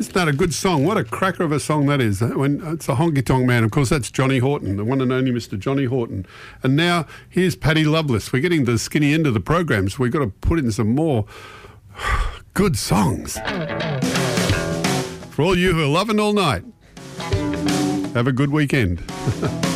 Isn't that a good song? What a cracker of a song that is. When it's a Honky Tonk Man. Of course, that's Johnny Horton, the one and only Mr. Johnny Horton. And now here's Paddy Loveless. We're getting to the skinny end of the program, so we've got to put in some more good songs. For all you who are loving all night, have a good weekend.